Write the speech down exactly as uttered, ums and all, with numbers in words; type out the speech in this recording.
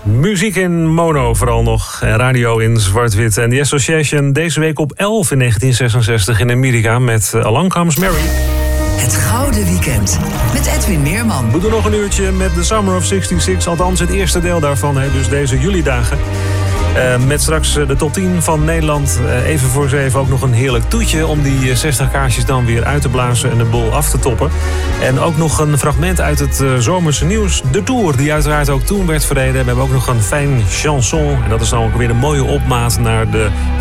Muziek in mono vooral nog. Radio in zwart-wit. En The Association deze week op elf in negentien zesenzestig in Amerika met Along Comes Mary. Het Gouden Weekend met Edwin Meerman. We doen nog een uurtje met The Summer of zesenzestig. Althans het eerste deel daarvan, hè, dus deze julidagen. Uh, met straks de top tien van Nederland. Uh, even voor zeven ook nog een heerlijk toetje om die zestig kaarsjes dan weer uit te blazen en de boel af te toppen. En ook nog een fragment uit het uh, zomerse nieuws. De Tour, die uiteraard ook toen werd verreden. We hebben ook nog een fijn chanson. En dat is dan ook weer een mooie opmaat naar de